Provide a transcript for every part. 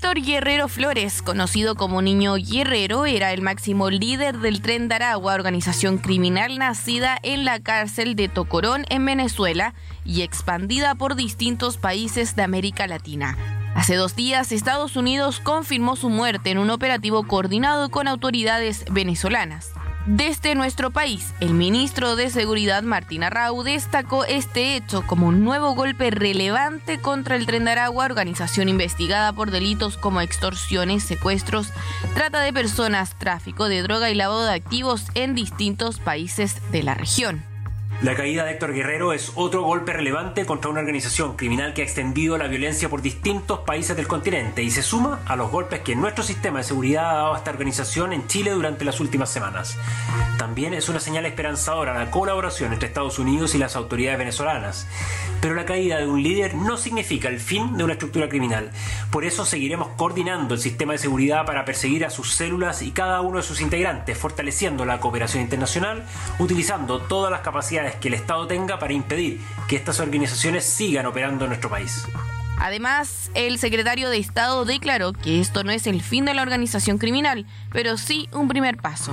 Héctor Guerrero Flores, conocido como Niño Guerrero, era el máximo líder del Tren de Aragua, organización criminal nacida en la cárcel de Tocorón, en Venezuela, y expandida por distintos países de América Latina. Hace 2 días, Estados Unidos confirmó su muerte en un operativo coordinado con autoridades venezolanas. Desde nuestro país, el ministro de Seguridad Martín Arrau destacó este hecho como un nuevo golpe relevante contra el Tren de Aragua, organización investigada por delitos como extorsiones, secuestros, trata de personas, tráfico de droga y lavado de activos en distintos países de la región. La caída de Héctor Guerrero es otro golpe relevante contra una organización criminal que ha extendido la violencia por distintos países del continente y se suma a los golpes que nuestro sistema de seguridad ha dado a esta organización en Chile durante las últimas semanas. También es una señal esperanzadora la colaboración entre Estados Unidos y las autoridades venezolanas. Pero la caída de un líder no significa el fin de una estructura criminal. Por eso seguiremos coordinando el sistema de seguridad para perseguir a sus células y cada uno de sus integrantes, fortaleciendo la cooperación internacional, utilizando todas las capacidades que el Estado tenga para impedir que estas organizaciones sigan operando en nuestro país. Además, el secretario de Estado declaró que esto no es el fin de la organización criminal, pero sí un primer paso.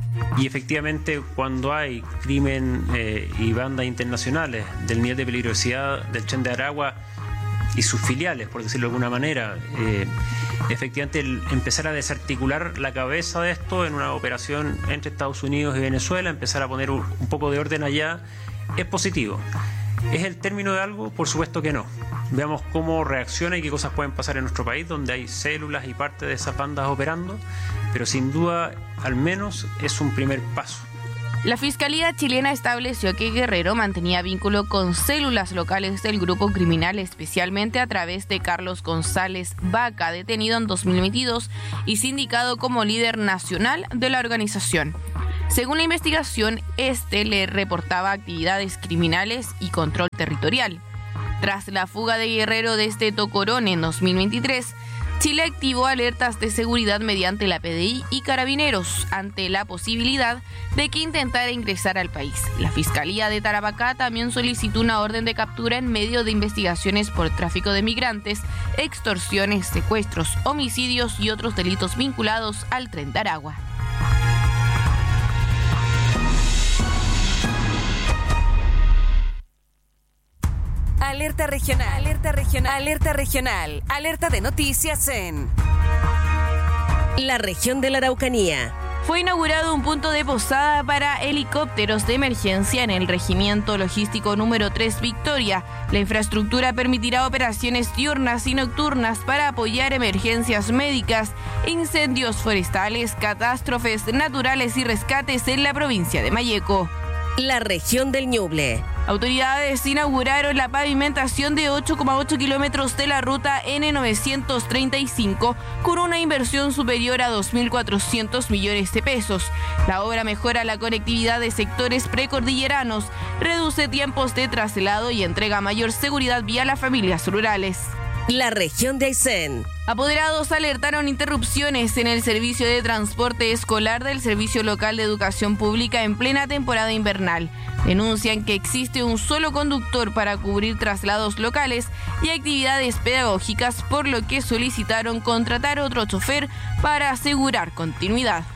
Y efectivamente, cuando hay crimen y bandas internacionales del nivel de peligrosidad del Tren de Aragua y sus filiales, por decirlo de alguna manera, efectivamente empezar a desarticular la cabeza de esto en una operación entre Estados Unidos y Venezuela, empezar a poner un poco de orden allá, es positivo. ¿Es el término de algo? Por supuesto que no. Veamos cómo reacciona y qué cosas pueden pasar en nuestro país, donde hay células y parte de esas bandas operando, pero sin duda, al menos, es un primer paso. La Fiscalía chilena estableció que Guerrero mantenía vínculo con células locales del grupo criminal, especialmente a través de Carlos González Vaca, detenido en 2022 y sindicado como líder nacional de la organización. Según la investigación, le reportaba actividades criminales y control territorial. Tras la fuga de Guerrero desde Tocorón en 2023, Chile activó alertas de seguridad mediante la PDI y Carabineros ante la posibilidad de que intentara ingresar al país. La Fiscalía de Tarapacá también solicitó una orden de captura en medio de investigaciones por tráfico de migrantes, extorsiones, secuestros, homicidios y otros delitos vinculados al Tren de Aragua. Alerta regional, alerta regional, alerta regional, alerta de noticias en la región de la Araucanía. Fue inaugurado un punto de posada para helicópteros de emergencia en el Regimiento Logístico número 3 Victoria. La infraestructura permitirá operaciones diurnas y nocturnas para apoyar emergencias médicas, incendios forestales, catástrofes naturales y rescates en la provincia de Malleco. La región del Ñuble. Autoridades inauguraron la pavimentación de 8,8 kilómetros de la ruta N935 con una inversión superior a 2.400 millones de pesos. La obra mejora la conectividad de sectores precordilleranos, reduce tiempos de traslado y entrega mayor seguridad vial a familias rurales. La región de Aysén. Apoderados alertaron interrupciones en el servicio de transporte escolar del Servicio Local de Educación Pública en plena temporada invernal. Denuncian que existe un solo conductor para cubrir traslados locales y actividades pedagógicas, por lo que solicitaron contratar otro chofer para asegurar continuidad.